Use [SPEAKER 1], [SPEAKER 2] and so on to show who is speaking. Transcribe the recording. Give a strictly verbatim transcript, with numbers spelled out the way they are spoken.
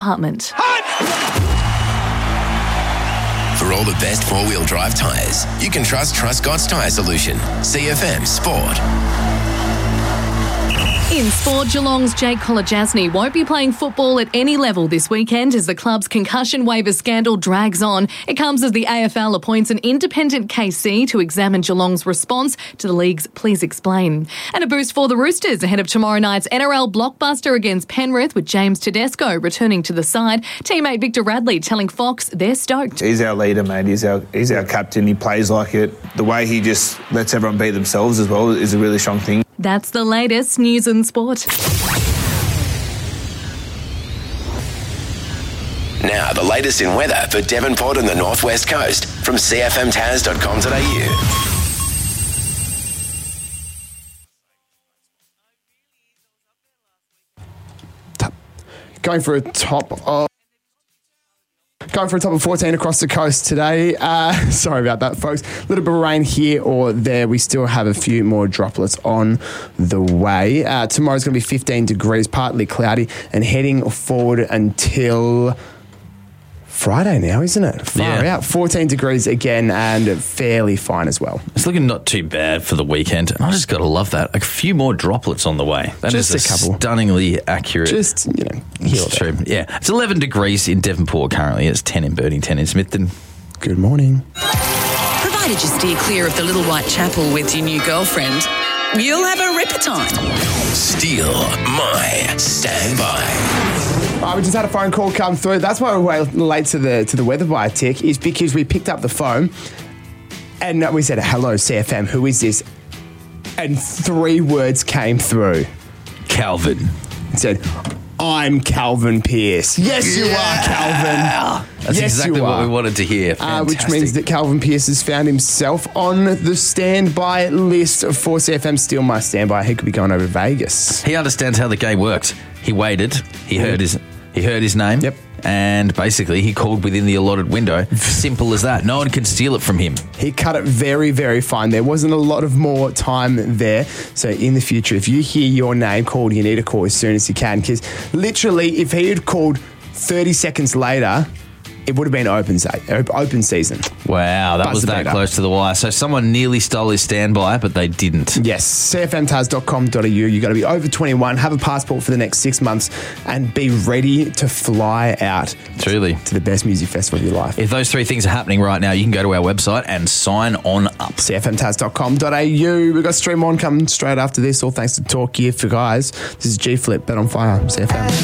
[SPEAKER 1] Apartment.
[SPEAKER 2] For all the best four-wheel drive tyres, you can trust Truscott's Tyre Solution. C F M Sport.
[SPEAKER 1] In sport, Geelong's Jake Kolodjasny won't be playing football at any level this weekend as the club's concussion waiver scandal drags on. It comes as the A F L appoints an independent K C to examine Geelong's response to the league's Please Explain. And a boost for the Roosters ahead of tomorrow night's N R L blockbuster against Penrith with James Tedesco returning to the side. Teammate Victor Radley telling Fox they're stoked.
[SPEAKER 3] He's our leader, mate. He's our, he's our captain. He plays like it. The way he just lets everyone be themselves as well is a really strong thing.
[SPEAKER 1] That's the latest news and sport.
[SPEAKER 2] Now, the latest in weather for Devonport and the Northwest Coast from c f m taz dot com dot a u.
[SPEAKER 4] Going for a top of Going for a top of fourteen across the coast today. Uh, sorry about that, folks. A little bit of rain here or there. We still have a few more droplets on the way. Uh, tomorrow's going to be fifteen degrees, partly cloudy, and heading forward until Friday now, isn't it? Far
[SPEAKER 5] Yeah.
[SPEAKER 4] out. fourteen degrees again and fairly fine as well.
[SPEAKER 5] It's looking not too bad for the weekend, and I just got to love that. A few more droplets on the way. That
[SPEAKER 4] Just
[SPEAKER 5] is
[SPEAKER 4] a couple.
[SPEAKER 5] stunningly accurate.
[SPEAKER 4] Just, you know, here or
[SPEAKER 5] It's
[SPEAKER 4] there.
[SPEAKER 5] true. Yeah, it's eleven degrees in Devonport currently. It's ten in Birding, ten in Smithton.
[SPEAKER 4] Good morning.
[SPEAKER 6] Provided you steer clear of the Little White Chapel with your new girlfriend, you'll have a ripper time.
[SPEAKER 2] Steal my standby.
[SPEAKER 4] Uh, we just had a phone call come through. That's why we're late to the to the weather by a tick, is because we picked up the phone and we said, hello, C F M, who is this? And three words came through.
[SPEAKER 5] Calvin.
[SPEAKER 4] It said, I'm Calvin Pearce. Yes, you are, Calvin.
[SPEAKER 5] That's
[SPEAKER 4] Yes,
[SPEAKER 5] exactly
[SPEAKER 4] you
[SPEAKER 5] what
[SPEAKER 4] are.
[SPEAKER 5] we wanted to hear.
[SPEAKER 4] Uh, which
[SPEAKER 5] Fantastic.
[SPEAKER 4] means that Calvin Pearce has found himself on the standby list for C F M Steal My Standby. He could be going over to Vegas.
[SPEAKER 5] He understands how the game works. He waited. He heard his he heard his name.
[SPEAKER 4] Yep.
[SPEAKER 5] And basically he called within the allotted window. Simple as that. No one can steal it from him.
[SPEAKER 4] He cut it very, very fine. There wasn't a lot of more time there. So in the future, if you hear your name called, you need to call as soon as you can. Because literally, if he had called thirty seconds later, it would have been open, se- open season.
[SPEAKER 5] Wow, that
[SPEAKER 4] Buzz
[SPEAKER 5] was
[SPEAKER 4] the
[SPEAKER 5] that
[SPEAKER 4] beater.
[SPEAKER 5] close to the wire. So someone nearly stole his standby, but they didn't.
[SPEAKER 4] Yes, c f m taz dot com dot a u. You've got to be over twenty-one, have a passport for the next six months, and be ready to fly out
[SPEAKER 5] Truly.
[SPEAKER 4] to the best music festival of your life.
[SPEAKER 5] If those three things are happening right now, you can go to our website and sign on up.
[SPEAKER 4] c f m taz dot com dot a u. We've got Stream On coming straight after this, all thanks to Talk Gear for Guys. This is G Flip, Bet on Fire, C F M.